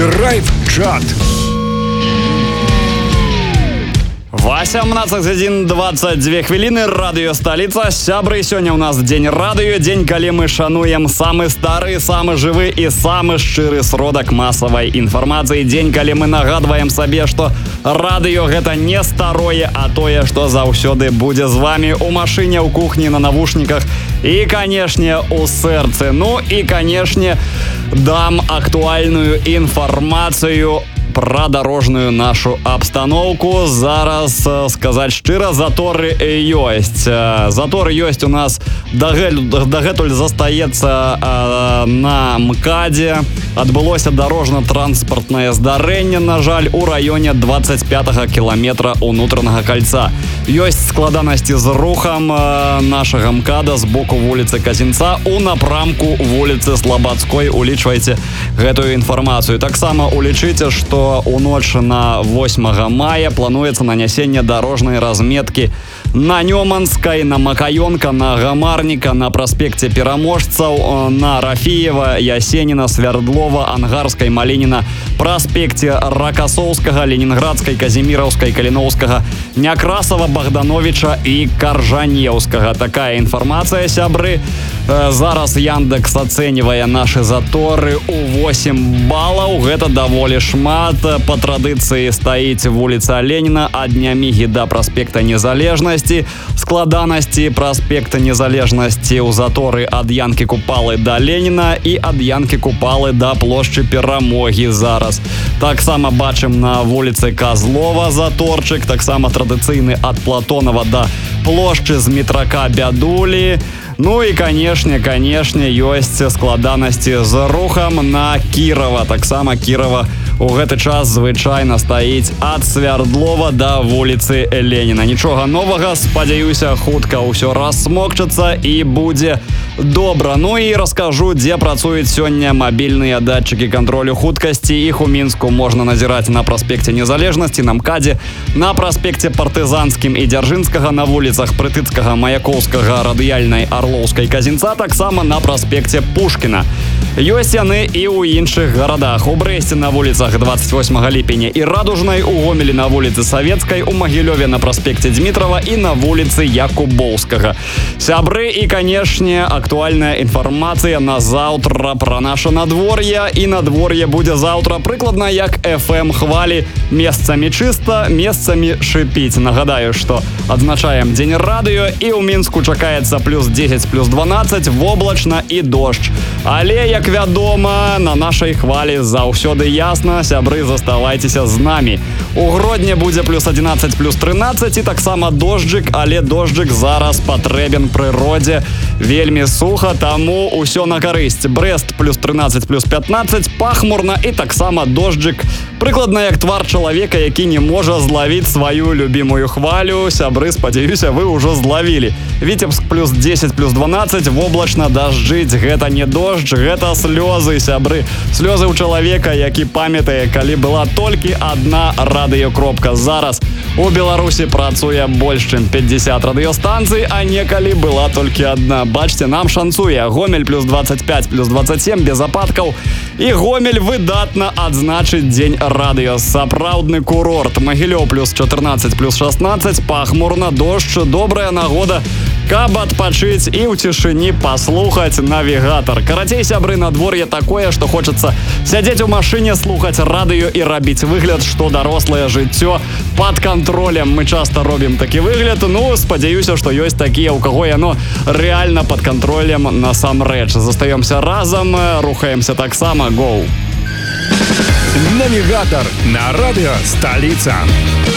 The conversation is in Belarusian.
Драйв-чат. 18:22 хвіліны, радыё сталіца. Сябры, сёння ў нас дзень радыё, дзень, калі мы шануем самы стары, самы жывы і самы шчыры сродак масавай інфармацыі. Дзень, калі мы нагадваем сабе, што радыё гэта не старое, а тое, што заўсёды будзе з вами у машыне, ў кухні, на навушніках і, канешне, у сэрцы. Ну і, канешне, дам актуальную інфармацыю про дарожную нашу абстаноўку. Зараз, сказаць шчыра, заторы ёсць. Заторы ёсць у нас дагэтуль застаецца на МКАДе. Адбылося дарожна-транспартнае здарэнне, на жаль, у раёне 25-га кіламетра ўнутранага кальца. Ёсць складанасці з рухам нашага МКАДа з боку вуліцы Казінца у напрамку вуліцы Слабадской. Улічвайце гэтую інфармацыю. Таксама улічыце, што у ноч на 8 мая плануецца нанясенне дарожнай разметкі на Нёманскай, на Макаёнка, на Гамарніка, на праспекце Пераможцаў, на Рафіева, Ясеніна, Свярдлова, Ангарскай, Малініна, праспекце Ракасоўскага, Ленінградскай, Казіміраўскай, Каліноўскага, Някрасава, Богдановича і Каржанеўскага. Такая інфармацыя, сябры. Зараз Яндекс ацэньвае нашы заторы у 8 балаў. Гэта даволі шмат. По традыцыі стаіць вуліца Леніна ад Нямігі да праспекта Незалежнасці. Складанасці праспекта Незалежнасці ў заторы ад Янкі Купалы да Леніна і ад Янкі Купалы да плошчы Перамогі зараз. Таксама бачым на вуліцы Казлова заторчык, таксама традыцыйны ад Платонова да плошчы з метрака Бядулі. Ну і, канешне, ёсць складанасці з рухам на Кірава. Таксама Кірава у гэты час звычайна стаіць ад Свярдлова да вуліцы Леніна. Нічога новага, спадзяюся, хутка ўсё рассмокчацца і будзе добра. Ну і раскажу, дзе працуюць сёння мабільныя датчыкі кантролю хуткасці. Іх у Мінску можна назіраць на праспекце Незалежнасці, на МКАДе, на праспекце Партызанскім і Дзяржынскага, на вуліцах Прытыцкага, Маякоўскага, Радыяльнай, Арлоўскай, Казінца, таксама на праспекце Пушкіна. Ёсць яны і ў іншых гарадах. У Брэсце на вуліцах 28 ліпеня і Радужнай, у Гомелі на вуліцы Савецкай, у Магілёве на праспекце Дзмітрава і на вуліцы Якубоўскага. Сябры, і, канешне, актуальная інфармацыя на заўтра пра наша надвор'е. І надвор'е будзе заўтра прыкладна як FM хвалі. Месцамі чыста, месцамі шыпіць. Нагадаю, што адзначаем дзень радыё, і ў Мінску чакаецца плюс 10, плюс 12, воблачна і дождж. Але, як вядома, на нашай хвалі заўсёды ясна. Сябры, заставайцеся з намі. У Гродні будзе плюс 11, плюс 13 і таксама дожджык, але дожджык зараз патрэбен прыродзе. Вельмі суха, таму ўсё на карысць. Брэст плюс 13, плюс 15, пахмурна і таксама дожджык. Прыкладна як твар чалавека, які не можа злавіць сваю любімую хвалю. Сябры, спадзяюся, вы ўжо злавілі. Віцебск плюс 10, плюс 12, воблачна, дажджыць. Гэта не дождж, гэта слёзы, сябры. Слёзы ў чалавека, які памятае, калі была толькі адна радыёкропка. Зараз у Беларусі працуе больш чым 50 радыёстанцый, а некалі была толькі адна. Бачце, нам шанцуе. Гомель плюс 25, плюс 27, без ападкаў. І Гомель выдатна адзначыць дзень радыё. Сапраўдны курорт. Магілёў плюс 14, плюс 16, пахмурна, дождж, добрая нагода, каб адпачыць і ў цішыні паслухаць навігатар. Карацей, сябры, надвор'е такое, што хочацца сядзець у машыне, слухаць радыё і рабіць выгляд, што дарослае жыццё пад кантролем. Мы часта робім такі выгляд. Ну, спадзяюся, што ёсць такія, у каго яно рэальна пад кантролем насамрэч. Застаёмся разам, рухаемся таксама. Гоу! Навігатор на радыё сталіца.